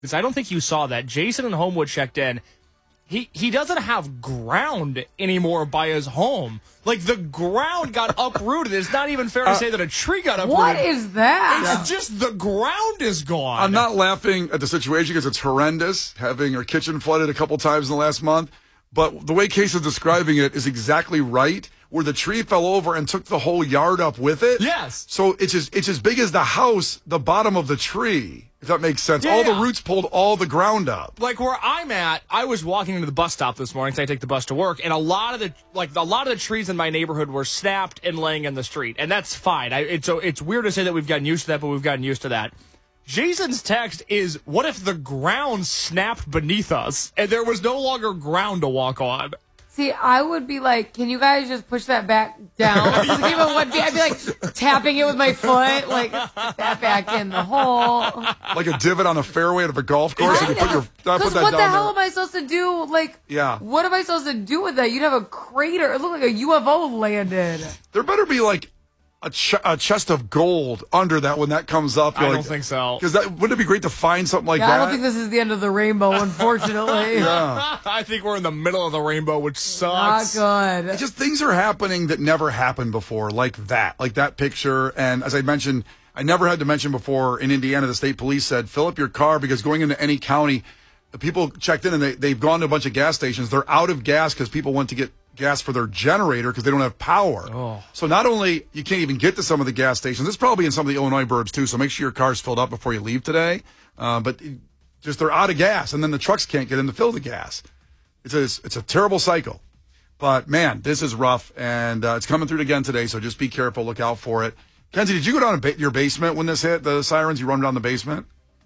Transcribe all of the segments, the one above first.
because I don't think you saw that. Jason and Homewood checked in. He doesn't have ground anymore by his home. Like, the ground got uprooted. It's not even fair to say that a tree got uprooted. What is that? It's just the ground is gone. I'm not laughing at the situation because it's horrendous, having our kitchen flooded a couple times in the last month. But the way Case is describing it is exactly right, where the tree fell over and took the whole yard up with it. Yes. So it's as big as the house, the bottom of the tree, if that makes sense. Yeah, all the roots pulled all the ground up. Like where I'm at, I was walking into the bus stop this morning because I take the bus to work, and a lot of the trees in my neighborhood were snapped and laying in the street, and that's fine. It's weird to say that we've gotten used to that, but we've gotten used to that. Jason's text is, what if the ground snapped beneath us and there was no longer ground to walk on? See, I would be like, can you guys just push that back down? I'd be like tapping it with my foot, like that back in the hole. Like a divot on a fairway of a golf course. And you put that what down the hell there. am I supposed to do? Like, yeah. What am I supposed to do with that? You'd have a crater. It looked like a UFO landed. There better be like a chest of gold under that when that comes up. I don't think so. Because wouldn't it be great to find something like that? I don't think this is the end of the rainbow, unfortunately. Yeah. I think we're in the middle of the rainbow, which sucks. Not good. Just things are happening that never happened before, like that picture. And as I mentioned, I never had to mention before, in Indiana, the state police said, fill up your car, because going into any county, the people checked in and they've gone to a bunch of gas stations. They're out of gas because people went to get gas for their generator because they don't have power. Oh. So not only you can't even get to some of the gas stations, this is probably in some of the Illinois burbs too, so make sure your car's filled up before you leave today. But just they're out of gas, and then the trucks can't get in to fill the gas. It's a terrible cycle. But, man, this is rough, and it's coming through again today, so just be careful. Look out for it. Kenzie, did you go down to your basement when this hit, the sirens? You run down the basement?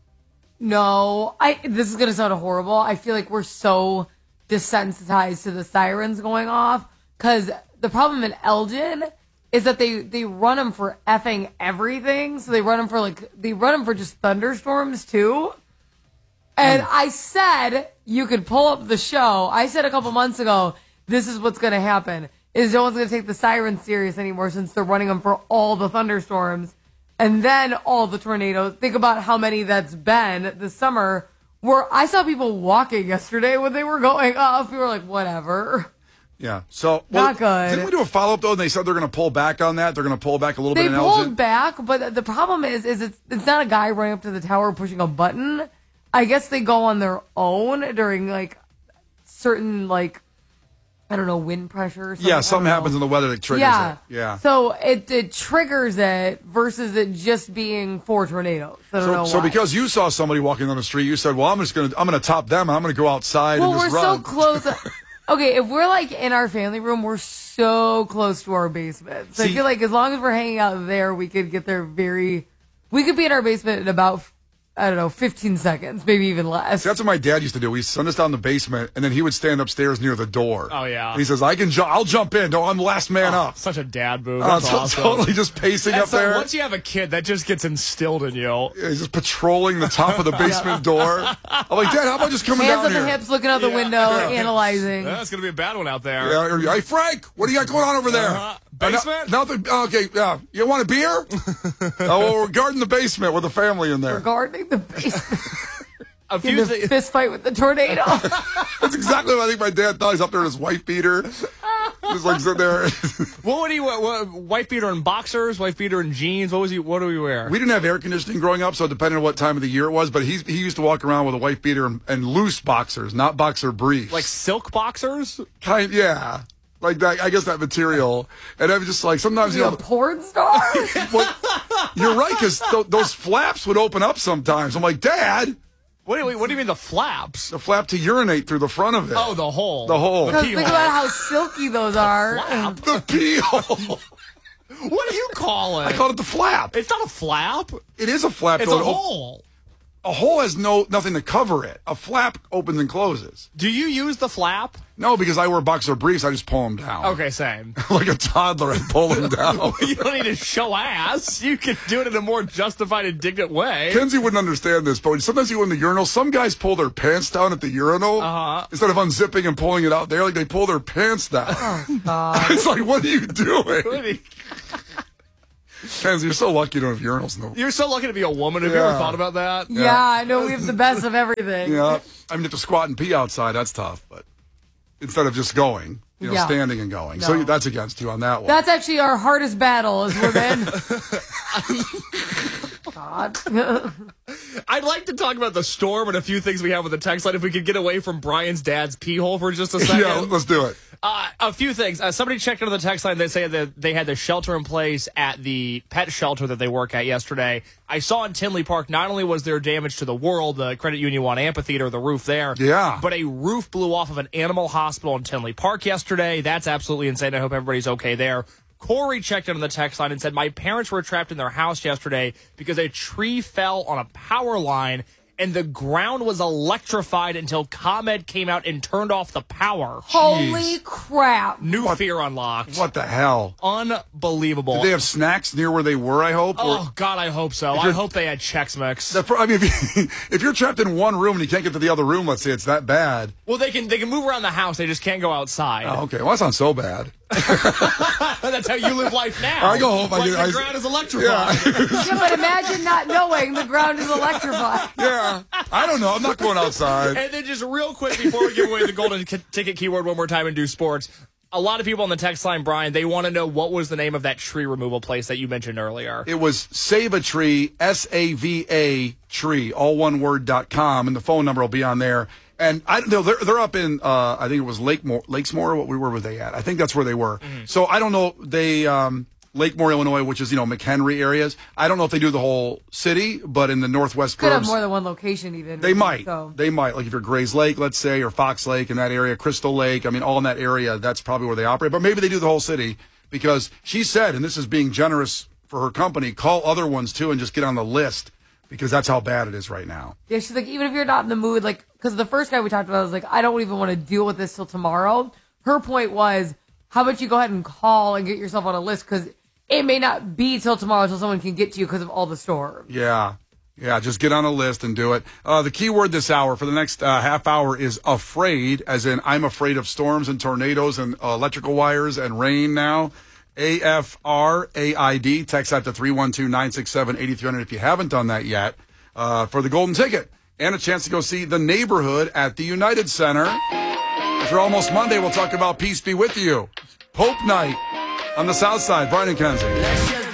No. This is going to sound horrible. I feel like we're so desensitized to the sirens going off, because the problem in Elgin is that they run them for effing everything. So they run them for just thunderstorms too. And I said you could pull up the show. I said a couple months ago, this is what's going to happen, is no one's going to take the sirens serious anymore since they're running them for all the thunderstorms and then all the tornadoes. Think about how many that's been this summer. Where I saw people walking yesterday when they were going off. We were like, whatever. Yeah. So not good. Didn't we do a follow-up, though, and they said they're going to pull back on that? They're going to pull back a little bit in Elgin? They pulled back, but the problem is it's not a guy running up to the tower pushing a button. I guess they go on their own during, like, certain, like, I don't know, wind pressure or something. Yeah, something happens in the weather that triggers it. Yeah. So it triggers it versus it just being 4 tornadoes. I don't know why. So because you saw somebody walking on the street, you said, well, I'm gonna top them, and I'm going to go outside and just run. Well, we're so close. Okay, if we're, like, in our family room, we're so close to our basement. So I feel like as long as we're hanging out there, we could get there we could be in our basement in about, I don't know, 15 seconds, maybe even less. See, that's what my dad used to do. He'd send us down the basement, and then he would stand upstairs near the door. Oh, yeah. And he says, I'll jump in. No, I'm the last man up. Such a dad move. That's awesome. Totally just pacing up there. Once you have a kid, that just gets instilled in you. Yeah, he's just patrolling the top of the basement door. I'm like, Dad, how about just coming down here? Hands on the hips, looking out the window, analyzing. That's going to be a bad one out there. Yeah, hey, Frank, what do you got going on over there? Basement? Nothing. Okay, yeah. You want a beer? Well, we're guarding the basement with the family in there. We're guarding the basement. A few things. Fist fight with the tornado. That's exactly what I think my dad thought. He's up there in his wife beater. Just like sitting there. What wife beater and boxers, wife beater and jeans? What do we wear? We didn't have air conditioning growing up, so depending on what time of the year it was, but he used to walk around with a wife beater and loose boxers, not boxer briefs. Like silk boxers? Yeah. Like that, I guess that material. And I'm just like, sometimes, a porn star? Well, you're right, because those flaps would open up sometimes. I'm like, Dad. What do you mean the flaps? The flap to urinate through the front of it. Oh, the hole. The hole. Because think about how silky those are. The pee hole. What do you call it? I call it the flap. It's not a flap. It is a flap. It's a hole. A hole has nothing to cover it. A flap opens and closes. Do you use the flap? No, because I wear boxer briefs. I just pull them down. Okay, same. Like a toddler, I pull them down. You don't need to show ass. You can do it in a more justified and dignant way. Kenzie wouldn't understand this, but sometimes you go in the urinal, some guys pull their pants down at the urinal. Instead of unzipping and pulling it out there, like they pull their pants down. Oh, God. It's like, what are you doing? Kenzie, you're so lucky you don't have urinals. No. You're so lucky to be a woman. Have you ever thought about that? Yeah, I know we have the best of everything. Yeah. I mean, if to squat and pee outside, that's tough. But instead of just going, standing and going. No. So that's against you on that one. That's actually our hardest battle as women. God. I'd like to talk about the storm and a few things we have with the text line if we could get away from Brian's dad's pee hole for just a second. Yeah, let's do it. A few things. Somebody checked into the text line. They say that they had the shelter in place at the pet shelter that they work at yesterday. I saw in Tinley Park, not only was there damage to the World, the Credit Union One amphitheater, the roof there, but a roof blew off of an animal hospital in Tinley Park yesterday. That's absolutely insane. I hope everybody's okay there. Corey checked into the text line and said, my parents were trapped in their house yesterday because a tree fell on a power line and the ground was electrified until ComEd came out and turned off the power. Holy crap. New fear unlocked. What the hell? Unbelievable. Did they have snacks near where they were, I hope? Oh, God, I hope so. I hope they had Chex Mix. I mean, if you're trapped in one room and you can't get to the other room, let's say it's that bad. Well, they can move around the house. They just can't go outside. Oh, okay. Well, that's not so bad. That's how you live life now. I go home. The ground is electrified. Yeah, but imagine not knowing the ground is electrified. Yeah. I don't know. I'm not going outside. And then just real quick before we give away the golden ticket keyword one more time and do sports, a lot of people on the text line, Brian, they want to know what was the name of that tree removal place that you mentioned earlier. It was Save a Tree, SAVA tree, all one word.com, and the phone number will be on there. And they're up in, I think it was Lakesmore. Where were they at? I think that's where they were. Mm-hmm. So I don't know. They, Lakemore, Illinois, which is, McHenry areas. I don't know if they do the whole city, but in the northwest could burbs, have more than one location even. They might. So. They might. Like if you're Grays Lake, let's say, or Fox Lake in that area, Crystal Lake. I mean, all in that area, that's probably where they operate. But maybe they do the whole city because she said, and this is being generous for her company, call other ones too and just get on the list. Because that's how bad it is right now. Yeah, she's like, even if you're not in the mood, like, because the first guy we talked about was like, I don't even want to deal with this till tomorrow. Her point was, how about you go ahead and call and get yourself on a list because it may not be till tomorrow until someone can get to you because of all the storms. Yeah, just get on a list and do it. The key word this hour for the next half hour is afraid, as in I'm afraid of storms and tornadoes and electrical wires and rain now. AFRAID. Text that to 312-967-8300 if you haven't done that yet for the golden ticket and a chance to go see The Neighborhood at the United Center. After Almost Monday, we'll talk about Peace Be With You. Pope Night on the South Side. Brian and Kenzie.